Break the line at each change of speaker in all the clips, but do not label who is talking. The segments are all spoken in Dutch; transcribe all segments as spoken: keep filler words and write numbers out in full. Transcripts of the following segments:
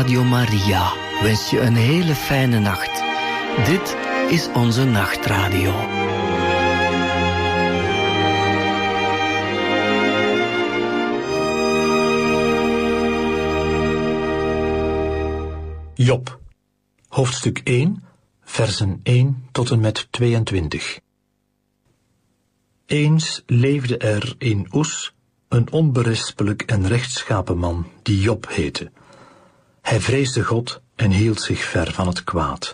Radio Maria wens je een hele fijne nacht. Dit is onze nachtradio.
Job, hoofdstuk één, versen één tot en met tweeëntwintig. Eens leefde er in Oes een onberispelijk en rechtschapen man die Job heette. Hij vreesde God en hield zich ver van het kwaad.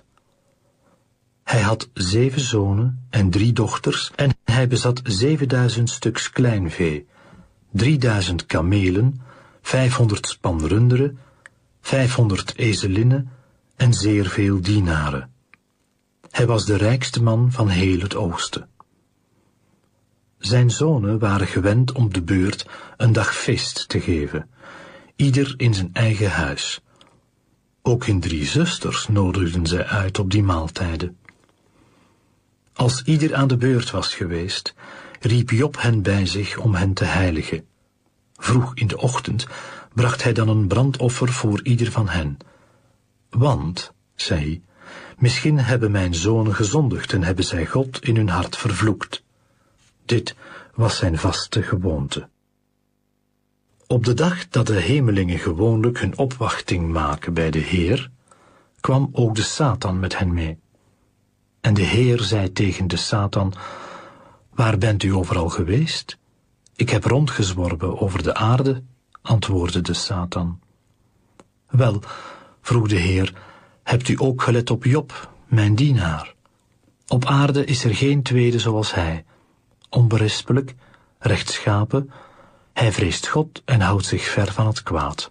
Hij had zeven zonen en drie dochters en hij bezat zevenduizend stuks kleinvee, drieduizend kamelen, vijfhonderd span runderen, vijfhonderd ezelinnen en zeer veel dienaren. Hij was de rijkste man van heel het oosten. Zijn zonen waren gewend om de beurt een dag feest te geven, ieder in zijn eigen huis. Ook hun drie zusters nodigden zij uit op die maaltijden. Als ieder aan de beurt was geweest, riep Job hen bij zich om hen te heiligen. Vroeg in de ochtend bracht hij dan een brandoffer voor ieder van hen. Want, zei hij, misschien hebben mijn zonen gezondigd en hebben zij God in hun hart vervloekt. Dit was zijn vaste gewoonte. Op de dag dat de hemelingen gewoonlijk hun opwachting maken bij de Heer, kwam ook de Satan met hen mee. En de Heer zei tegen de Satan, waar bent u overal geweest? Ik heb rondgezworven over de aarde, antwoordde de Satan. Wel, vroeg de Heer, hebt u ook gelet op Job, mijn dienaar? Op aarde is er geen tweede zoals hij, onberispelijk, rechtschapen, hij vreest God en houdt zich ver van het kwaad.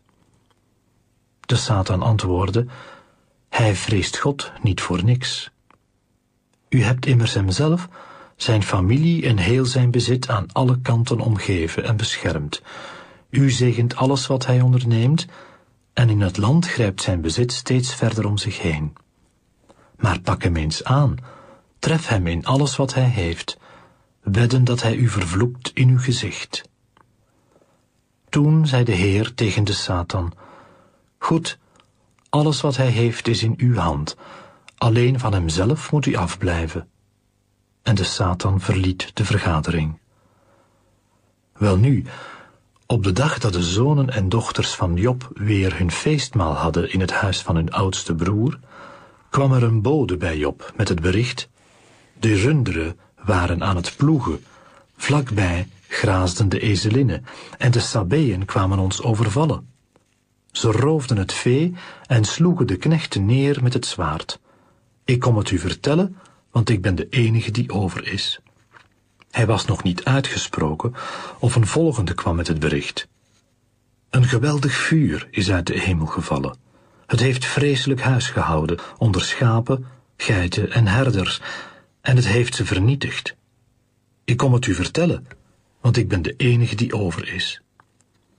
De Satan antwoordde, hij vreest God niet voor niks. U hebt immers hemzelf, zijn familie en heel zijn bezit aan alle kanten omgeven en beschermd. U zegent alles wat hij onderneemt, en in het land grijpt zijn bezit steeds verder om zich heen. Maar pak hem eens aan, tref hem in alles wat hij heeft, wedden dat hij u vervloekt in uw gezicht. Toen zei de Heer tegen de Satan, goed, alles wat hij heeft is in uw hand, alleen van hemzelf moet u afblijven. En de Satan verliet de vergadering. Welnu, op de dag dat de zonen en dochters van Job weer hun feestmaal hadden in het huis van hun oudste broer, kwam er een bode bij Job met het bericht, de runderen waren aan het ploegen, vlakbij graasden de ezelinnen en de Sabeeën kwamen ons overvallen. Ze roofden het vee en sloegen de knechten neer met het zwaard. Ik kom het u vertellen, want ik ben de enige die over is. Hij was nog niet uitgesproken, of een volgende kwam met het bericht. Een geweldig vuur is uit de hemel gevallen. Het heeft vreselijk huis gehouden onder schapen, geiten en herders, en het heeft ze vernietigd. Ik kom het u vertellen, want ik ben de enige die over is.